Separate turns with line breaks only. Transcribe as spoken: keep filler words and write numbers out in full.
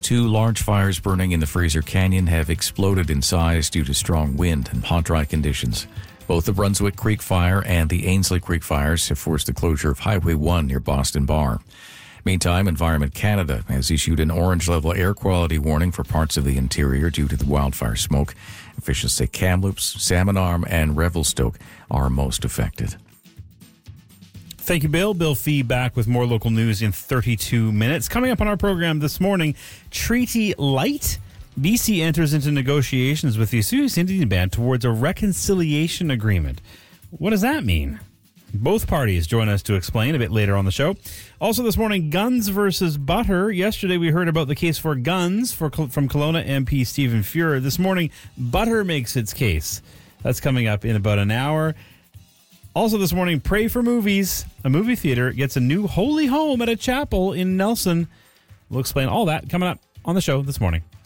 Two large fires burning in the Fraser Canyon have exploded in size due to strong wind and hot, dry conditions. Both the Brunswick Creek Fire and the Ainslie Creek fires have forced the closure of Highway one near Boston Bar. Meantime, Environment Canada has issued an orange-level air quality warning for parts of the interior due to the wildfire smoke. Officials say Kamloops, Salmon Arm, and Revelstoke are most affected.
Thank you, Bill. Bill Fee back with more local news in thirty-two minutes. Coming up on our program this morning, Treaty Light. B C enters into negotiations with the Osoyoos Indian Band towards a reconciliation agreement. What does that mean? Both parties join us to explain a bit later on the show. Also this morning, guns versus butter. Yesterday we heard about the case for guns for, from Kelowna M P Stephen Fuhrer. This morning, butter makes its case. That's coming up in about an hour. Also this morning, Pray for Movies. A movie theater gets a new holy home at a chapel in Nelson. We'll explain all that coming up on the show this morning.